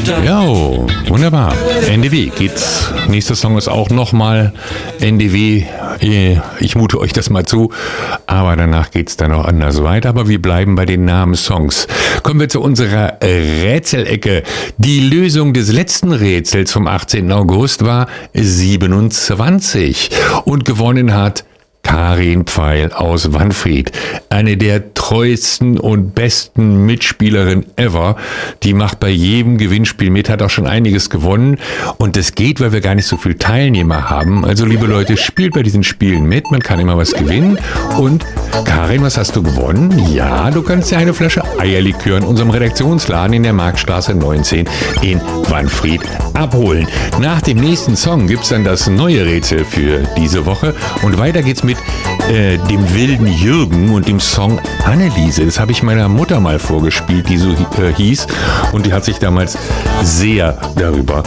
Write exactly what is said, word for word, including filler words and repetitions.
Ja, wunderbar. N D W geht's. Nächster Song ist auch nochmal N D W. Ich mute euch das mal zu. Aber danach geht's dann noch anders weiter. Aber wir bleiben bei den Namenssongs. Kommen wir zu unserer Rätselecke. Die Lösung des letzten Rätsels vom achtzehnten August war siebenundzwanzig. Und gewonnen hat Karin Pfeil aus Wanfried, eine der treuesten und besten Mitspielerinnen ever. Die macht bei jedem Gewinnspiel mit, hat auch schon einiges gewonnen. Und das geht, weil wir gar nicht so viele Teilnehmer haben. Also liebe Leute, spielt bei diesen Spielen mit. Man kann immer was gewinnen. Und Karin, was hast du gewonnen? Ja, du kannst ja eine Flasche Eierlikör in unserem Redaktionsladen in der Marktstraße neunzehn in Wanfried abholen. Nach dem nächsten Song gibt's dann das neue Rätsel für diese Woche. Und weiter geht's mit äh, dem wilden Jürgen und dem Song Anneliese. Das habe ich meiner Mutter mal vorgespielt, die so äh, hieß. Und die hat sich damals sehr darüber